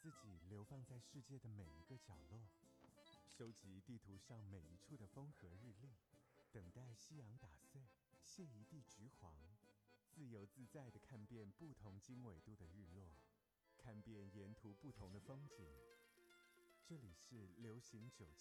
自己流放在世界的每一个角落，收集地图上每一处的风和日丽，等待夕阳打碎，谢一地橘黄，自由自在地看遍不同经纬度的日落，看遍沿途不同的风景。这里是流行9